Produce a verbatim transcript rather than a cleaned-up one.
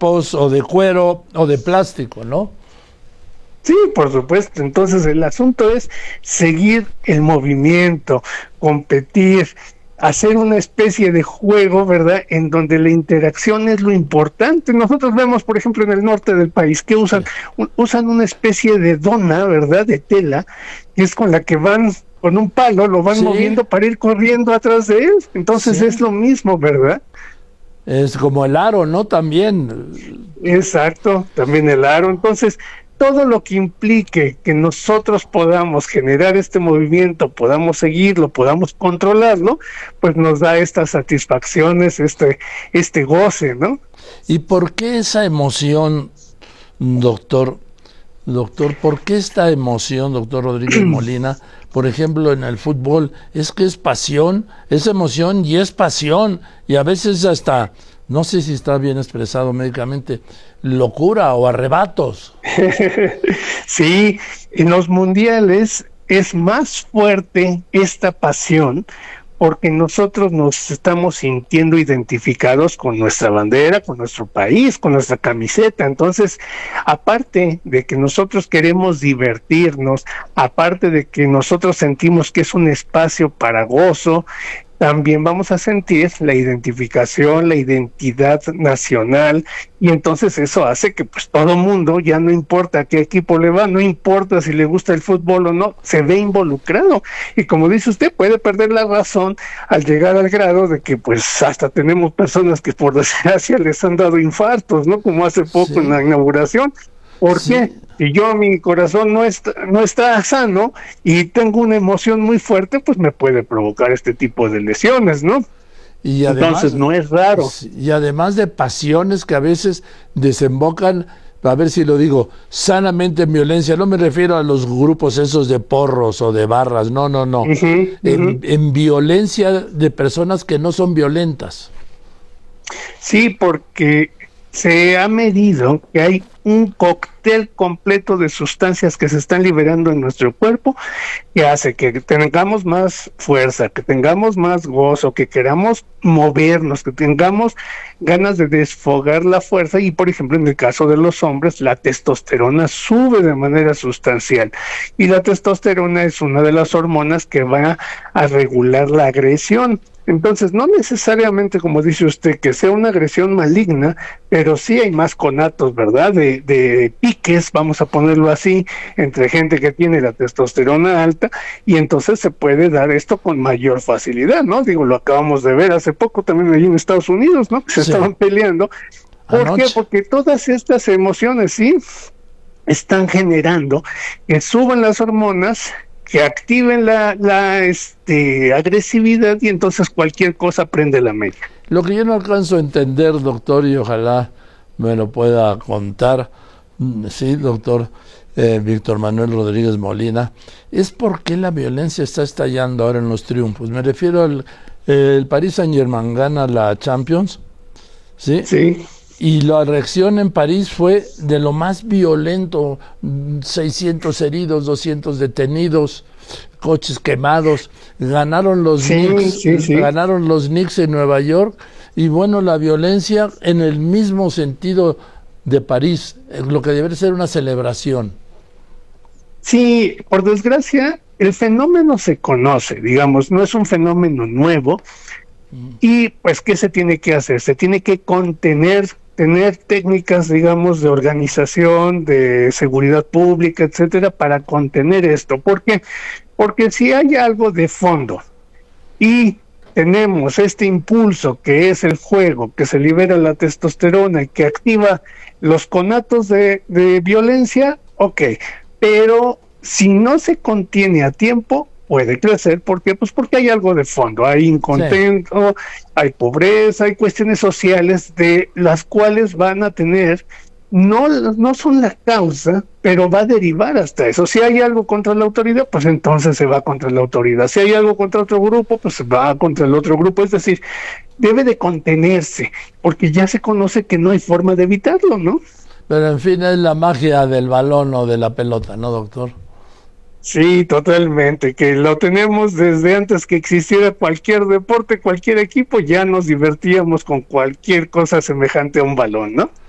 trapos o de cuero o de plástico, ¿no? Sí, por supuesto. Entonces el asunto es seguir el movimiento, competir, hacer una especie de juego, ¿verdad?, en donde la interacción es lo importante. Nosotros vemos, por ejemplo, en el norte del país, que usan, sí. usan una especie de dona, ¿verdad?, de tela, que es con la que van, con un palo, lo van sí. moviendo para ir corriendo atrás de él. Entonces sí. es lo mismo, ¿verdad? Es como el aro, ¿no? También. Exacto, también el aro. Entonces, todo lo que implique que nosotros podamos generar este movimiento, podamos seguirlo, podamos controlarlo, pues nos da estas satisfacciones, este, este goce, ¿no? ¿Y por qué esa emoción, doctor? Doctor, ¿por qué esta emoción, doctor Rodríguez Molina, por ejemplo, en el fútbol? Es que es pasión, es emoción y es pasión, y a veces hasta, no sé si está bien expresado médicamente, locura o arrebatos. Sí, en los mundiales es más fuerte esta pasión porque nosotros nos estamos sintiendo identificados con nuestra bandera, con nuestro país, con nuestra camiseta. Entonces, aparte de que nosotros queremos divertirnos, aparte de que nosotros sentimos que es un espacio para gozo, también vamos a sentir la identificación, la identidad nacional, y entonces eso hace que pues todo mundo, ya no importa a qué equipo le va, no importa si le gusta el fútbol o no, se ve involucrado, y como dice usted, puede perder la razón al llegar al grado de que pues hasta tenemos personas que por desgracia les han dado infartos, ¿no? Como hace poco sí. en la inauguración. ¿Por sí. qué? Si yo, mi corazón no está, no está sano y tengo una emoción muy fuerte, pues me puede provocar este tipo de lesiones, ¿no? Y además, entonces no es raro. Y además de pasiones que a veces desembocan, a ver si lo digo, sanamente en violencia. No me refiero a los grupos esos de porros o de barras, no, no, no. Uh-huh, en, uh-huh. en violencia de personas que no son violentas. Sí, porque se ha medido que hay un cóctel completo de sustancias que se están liberando en nuestro cuerpo que hace que tengamos más fuerza, que tengamos más gozo, que queramos movernos, que tengamos ganas de desfogar la fuerza y, por ejemplo, en el caso de los hombres, la testosterona sube de manera sustancial y la testosterona es una de las hormonas que va a regular la agresión. Entonces, no necesariamente, como dice usted, que sea una agresión maligna, pero sí hay más conatos, ¿verdad?, de, de piques, vamos a ponerlo así, entre gente que tiene la testosterona alta, y entonces se puede dar esto con mayor facilidad, ¿no? Digo, lo acabamos de ver hace poco también allí en Estados Unidos, ¿no?, que se sí. estaban peleando. ¿Por Anoche. qué? Porque todas estas emociones, sí, están generando que suban las hormonas, que activen la, la este, agresividad y entonces cualquier cosa prende la mecha. Lo que yo no alcanzo a entender, doctor, y ojalá me lo pueda contar, sí, doctor eh, Víctor Manuel Rodríguez Molina, es por qué la violencia está estallando ahora en los triunfos. Me refiero al el Paris Saint-Germain gana la Champions, ¿sí? Sí. Y la reacción en París fue de lo más violento, seiscientos heridos, doscientos detenidos, coches quemados, ganaron los sí, Knicks, sí, sí. ganaron los Knicks en Nueva York, y bueno, la violencia en el mismo sentido de París, lo que debe ser una celebración. Sí, por desgracia, el fenómeno se conoce, digamos, no es un fenómeno nuevo, y pues, ¿qué se tiene que hacer? Se tiene que contener, tener técnicas, digamos, de organización, de seguridad pública, etcétera, para contener esto. ¿Por qué? Porque si hay algo de fondo y tenemos este impulso que es el juego, que se libera la testosterona y que activa los conatos de, de violencia, ok, pero si no se contiene a tiempo, puede crecer. ¿Por qué? Pues porque hay algo de fondo, hay incontento, sí. hay pobreza, hay cuestiones sociales de las cuales van a tener, no, no son la causa, pero va a derivar hasta eso. Si hay algo contra la autoridad, pues entonces se va contra la autoridad. Si hay algo contra otro grupo, pues se va contra el otro grupo. Es decir, debe de contenerse, porque ya se conoce que no hay forma de evitarlo, ¿no? Pero en fin, es la magia del balón o de la pelota, ¿no, doctor? Sí, totalmente, que lo tenemos desde antes que existiera cualquier deporte, cualquier equipo, ya nos divertíamos con cualquier cosa semejante a un balón, ¿no?